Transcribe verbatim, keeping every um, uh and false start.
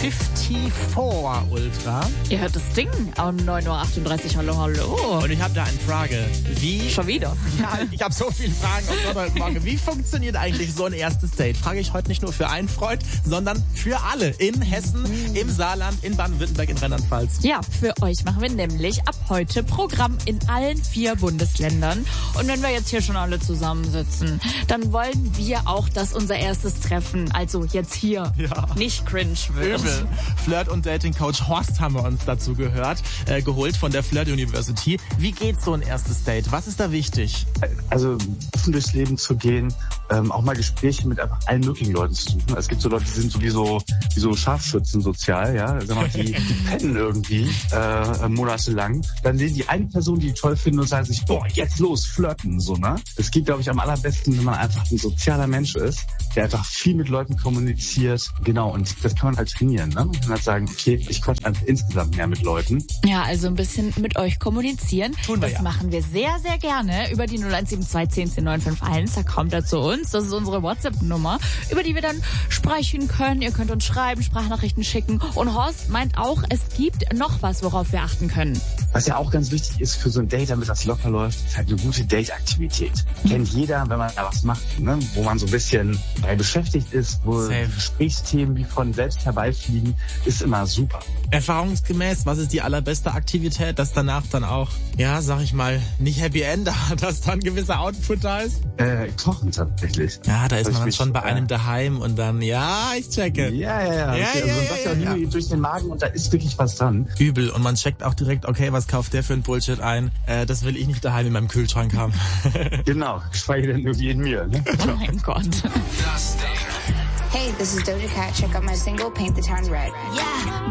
fünfundfünfzig Ultra. Ihr hört das Ding um neun Uhr achtunddreißig. Hallo, hallo. Und ich habe da eine Frage. Wie? Schon wieder? Ja, ich habe so viele Fragen auf Gott heute Morgen. Wie funktioniert eigentlich so ein erstes Date? Frage ich heute nicht nur für einen Freund, sondern für alle. In Hessen, im Saarland, in Baden-Württemberg, in Rheinland-Pfalz. Ja, für euch machen wir nämlich ab heute Programm in allen vier Bundesländern. Und wenn wir jetzt hier schon alle zusammensitzen, dann wollen wir auch, dass unser erstes Treffen, also jetzt hier, Ja. nicht cringe wird. Übel. Flirt- und Dating-Coach Horst haben wir uns dazu gehört, äh, geholt von der Flirt University. Wie geht so ein erstes Date? Was ist da wichtig? Also offen durchs Leben zu gehen, ähm, auch mal Gespräche mit einfach allen möglichen Leuten zu suchen. Es gibt so Leute, die sind sowieso wie so Scharfschützen sozial, ja, sag mal, die, die pennen irgendwie äh, monatelang. Dann sehen die eine Person, die die toll finden und sagen sich, boah, jetzt los, flirten, so, ne? Das geht, glaube ich, am allerbesten, wenn man einfach ein sozialer Mensch ist, der einfach viel mit Leuten kommuniziert. Genau, und das kann man halt trainieren, ne? Man kann halt sagen, okay, ich quatsch einfach insgesamt mehr mit Leuten. Ja, also ein bisschen mit euch kommunizieren. Tun wir das ja. machen wir sehr, sehr gerne über die null eins sieben zwei zehn zehn neun fünf eins. Da kommt er zu uns. Das ist unsere WhatsApp-Nummer, über die wir dann sprechen können. Ihr könnt uns schreiben, Sprachnachrichten schicken. Und Horst meint auch, es gibt noch was, worauf wir achten können. Was ja auch ganz wichtig ist für so ein Date, damit das locker läuft, ist halt eine gute Date-Aktivität. Kennt jeder, wenn man da was macht, ne? Wo man so ein bisschen bei beschäftigt ist, wo Safe. Gesprächsthemen wie von selbst herbeifliegen, ist immer super. Erfahrungsgemäß, was ist die allerbeste Aktivität, dass danach dann auch, ja, sag ich mal, nicht Happy End, dass dann gewisser Output da ist? Äh, kochen tatsächlich. Ja, da ist Das man dann ist schon bei wichtig, einem ja. daheim und dann, ja, ich checke. Ja, ja, ja. Ja, Okay, ja, also man ja, sagt ja, ja, ja. ja durch den Magen und da ist wirklich was dran. Übel. Und man checkt auch direkt, okay, was kauft der für ein Bullshit ein? Äh, das will ich nicht daheim in meinem Kühlschrank haben. Genau, geschweige denn irgendwie in mir. Ne? Oh mein Gott. Hey, this is Doja Cat. Check out my single, Paint the Town Red. Yeah,